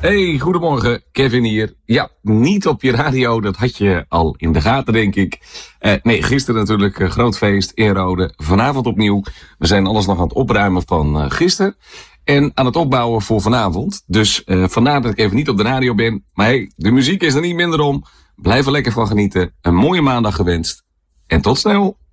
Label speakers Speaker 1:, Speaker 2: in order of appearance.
Speaker 1: Hey, goedemorgen, Kevin hier. Ja, niet op je radio, dat had je al in de gaten, denk ik. Nee, gisteren natuurlijk groot feest in Rode. Vanavond opnieuw. We zijn alles nog aan het opruimen van gisteren. En aan het opbouwen voor vanavond. Dus vandaar dat ik even niet op de radio ben. Maar hey, de muziek is er niet minder om. Blijf er lekker van genieten. Een mooie maandag gewenst. En tot snel.